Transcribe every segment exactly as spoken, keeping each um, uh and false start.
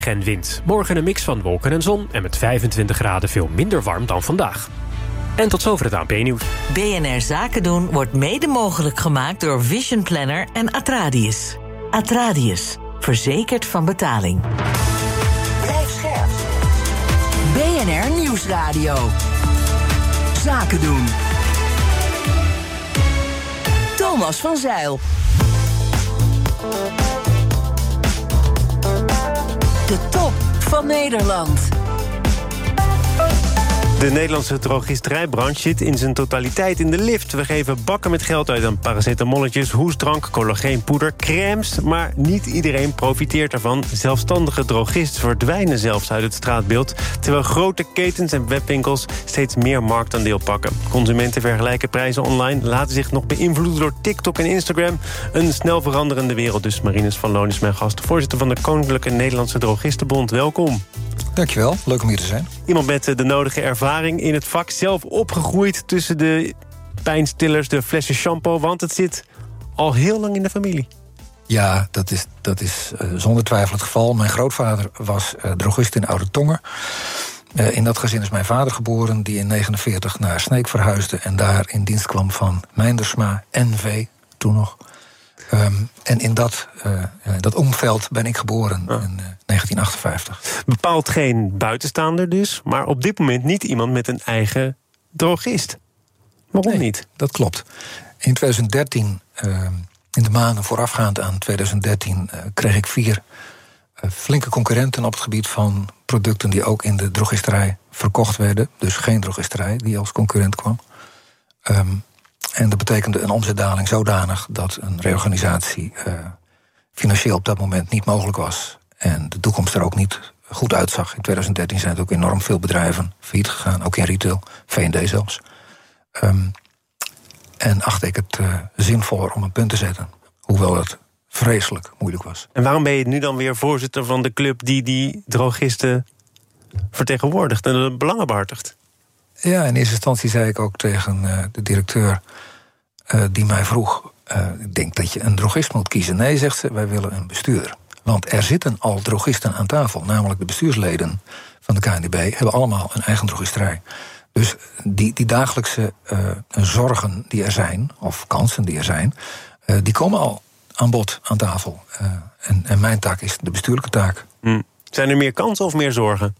En wind. Morgen een mix van wolken en zon en met vijfentwintig graden veel minder warm dan vandaag. En tot zover het A N P-nieuws. B N R Zaken doen wordt mede mogelijk gemaakt door Vision Planner en Atradius. Atradius, verzekerd van betaling. Blijf scherp. B N R Nieuwsradio. Zaken doen. Thomas van Zijl. De top van Nederland. De Nederlandse drogisterijbranche zit in zijn totaliteit in de lift. We geven bakken met geld uit aan paracetamolletjes, hoestdrank, collageenpoeder, crèmes. Maar niet iedereen profiteert ervan. Zelfstandige drogisten verdwijnen zelfs uit het straatbeeld, terwijl grote ketens en webwinkels steeds meer marktaandeel pakken. Consumenten vergelijken prijzen online, laten zich nog beïnvloeden door TikTok en Instagram. Een snel veranderende wereld dus. Marinus van Loon is mijn gast, voorzitter van de Koninklijke Nederlandse Drogistenbond. Welkom. Dankjewel, leuk om hier te zijn. Iemand met de nodige ervaring in het vak, zelf opgegroeid tussen de pijnstillers, de flessen shampoo, want het zit al heel lang in de familie. Ja, dat is, dat is uh, zonder twijfel het geval. Mijn grootvader was uh, drogist in Oude Tongen. Uh, in dat gezin is mijn vader geboren, die in negentien negenenveertig naar Sneek verhuisde en daar in dienst kwam van Meindersma, N V, toen nog. Um, en in dat, uh, dat omveld ben ik geboren oh. in uh, negentien achtenvijftig. Bepaald geen buitenstaander dus, maar op dit moment niet iemand met een eigen drogist. Waarom nee, niet? Dat klopt. In twintig dertien, uh, in de maanden voorafgaand aan twintig dertien... Uh, kreeg ik vier uh, flinke concurrenten op het gebied van producten die ook in de drogisterij verkocht werden. Dus geen drogisterij die als concurrent kwam. Um, En dat betekende een omzetdaling zodanig dat een reorganisatie uh, financieel op dat moment niet mogelijk was. En de toekomst er ook niet goed uitzag. In twintig dertien zijn er ook enorm veel bedrijven failliet gegaan, ook in retail, V en D zelfs. Um, en achtte ik het uh, zinvoller om een punt te zetten, hoewel het vreselijk moeilijk was. En waarom ben je nu dan weer voorzitter van de club die die drogisten vertegenwoordigt en belangen behartigt? Ja, in eerste instantie zei ik ook tegen uh, de directeur uh, die mij vroeg, Uh, ik denk dat je een drogist moet kiezen. Nee, zegt ze, wij willen een bestuurder. Want er zitten al drogisten aan tafel, namelijk de bestuursleden van de K N D B hebben allemaal een eigen drogisterij. Dus die, die dagelijkse uh, zorgen die er zijn, of kansen die er zijn, uh, die komen al aan bod aan tafel. Uh, en, en mijn taak is de bestuurlijke taak. Hmm. Zijn er meer kansen of meer zorgen?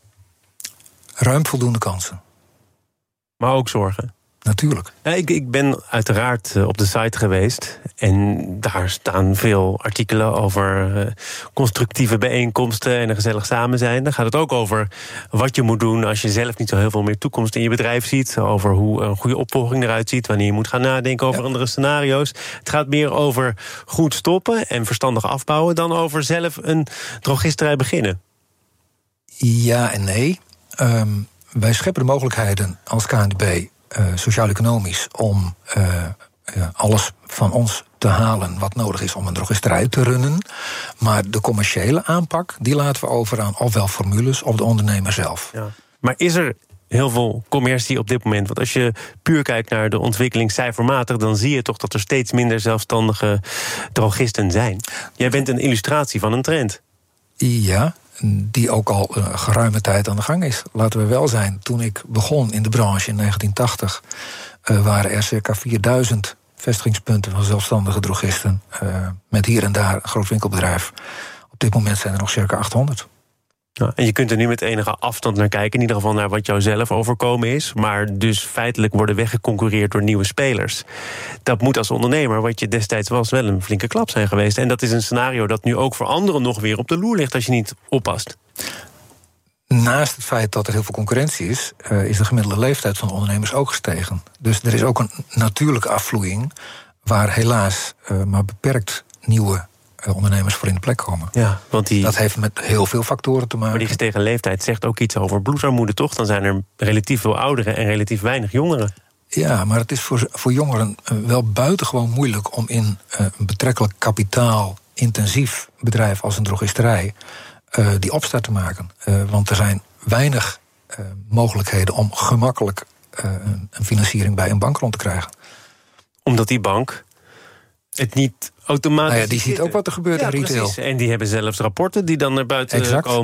Ruim voldoende kansen. Maar ook zorgen? Natuurlijk. Ja, ik, ik ben uiteraard op de site geweest. En daar staan veel artikelen over uh, constructieve bijeenkomsten en een gezellig samen zijn. Dan gaat het ook over wat je moet doen als je zelf niet zo heel veel meer toekomst in je bedrijf ziet. Over hoe een goede opvolging eruit ziet, wanneer je moet gaan nadenken over ja. andere scenario's. Het gaat meer over goed stoppen en verstandig afbouwen dan over zelf een drogisterij beginnen. Ja en nee. Um, wij scheppen de mogelijkheden als K N D B Uh, sociaal-economisch om uh, uh, alles van ons te halen wat nodig is om een drogisterij te runnen. Maar de commerciële aanpak, die laten we over aan ofwel formules of de ondernemer zelf. Ja. Maar is er heel veel commercie op dit moment? Want als je puur kijkt naar de ontwikkeling cijfermatig, dan zie je toch dat er steeds minder zelfstandige drogisten zijn. Jij bent een illustratie van een trend. Ja, die ook al uh, geruime tijd aan de gang is. Laten we wel zijn, toen ik begon in de branche in negentien tachtig... Uh, waren er circa vierduizend vestigingspunten van zelfstandige drogisten, Uh, met hier en daar een groot winkelbedrijf. Op dit moment zijn er nog circa achthonderd. Ja, en je kunt er nu met enige afstand naar kijken, in ieder geval naar wat jou zelf overkomen is. Maar dus feitelijk worden weggeconcurreerd door nieuwe spelers. Dat moet als ondernemer, wat je destijds was, wel een flinke klap zijn geweest. En dat is een scenario dat nu ook voor anderen nog weer op de loer ligt als je niet oppast. Naast het feit dat er heel veel concurrentie is, Uh, is de gemiddelde leeftijd van de ondernemers ook gestegen. Dus er is ook een natuurlijke afvloeiing waar helaas uh, maar beperkt nieuwe ondernemers voor in de plek komen. Ja, want die, dat heeft met heel veel factoren te maken. Maar die gestegen leeftijd zegt ook iets over bloedarmoede, toch? Dan zijn er relatief veel ouderen en relatief weinig jongeren. Ja, maar het is voor, voor jongeren wel buitengewoon moeilijk om in uh, een betrekkelijk kapitaalintensief bedrijf als een drogisterij uh, die opstart te maken. Uh, want er zijn weinig uh, mogelijkheden om gemakkelijk uh, een financiering bij een bank rond te krijgen. Omdat die bank het niet automatisch... Nou ja, die ziet ook wat er gebeurt ja, in retail. Precies. En die hebben zelfs rapporten die dan naar buiten exact. komen.